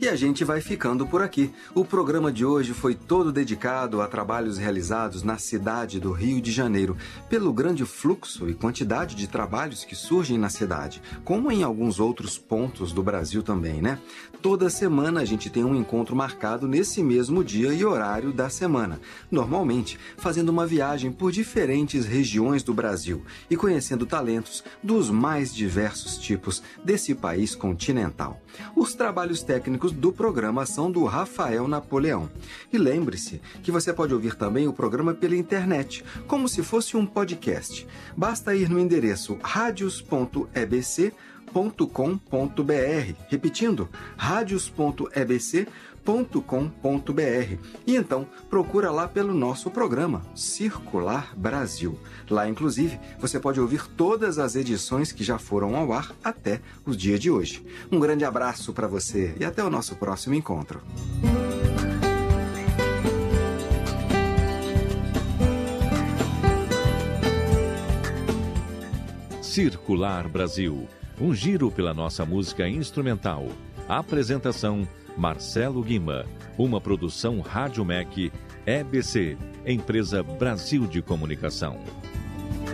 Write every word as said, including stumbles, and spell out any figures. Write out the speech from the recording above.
E a gente vai ficando por aqui. O programa de hoje foi todo dedicado a trabalhos realizados na cidade do Rio de Janeiro, pelo grande fluxo e quantidade de trabalhos que surgem na cidade, como em alguns outros pontos do Brasil também, né? Toda semana a gente tem um encontro marcado nesse mesmo dia e horário da semana, normalmente fazendo uma viagem por diferentes regiões do Brasil e conhecendo talentos dos mais diversos tipos desse país continental. Os trabalhos técnicos do programa são do Rafael Napoleão. E lembre-se que você pode ouvir também o programa pela internet, como se fosse um podcast. Basta ir no endereço radios ponto e b c ponto com ponto b r, repetindo, radios ponto e b c ponto com ponto b r. E então procura lá pelo nosso programa Circular Brasil. Lá, inclusive, você pode ouvir todas as edições que já foram ao ar até o dia de hoje. Um grande abraço para você e até o nosso próximo encontro. Circular Brasil, um giro pela nossa música instrumental. Apresentação: Marcelo Guima. Uma produção Rádio M E C, E B C, Empresa Brasil de Comunicação.